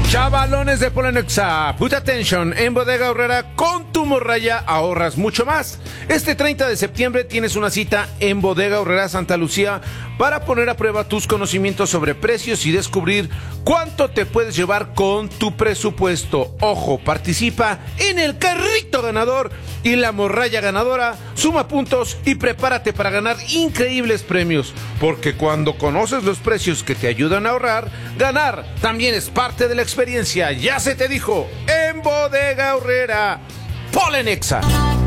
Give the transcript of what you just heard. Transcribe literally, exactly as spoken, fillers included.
Chavalones de Polenexa, put attention, en Bodega Aurrera con tu morraya ahorras mucho más. Este treinta de septiembre tienes una cita en Bodega Aurrera Santa Lucía para poner a prueba tus conocimientos sobre precios y descubrir cuánto te puedes llevar con tu presupuesto. Ojo, participa en el carrito ganador y la morraya ganadora, suma puntos y prepárate para ganar increíbles premios, porque cuando conoces los precios que te ayudan a ahorrar, ganar también es parte de la experiencia. Ya se te dijo, en Bodega Aurrera, Polenexa.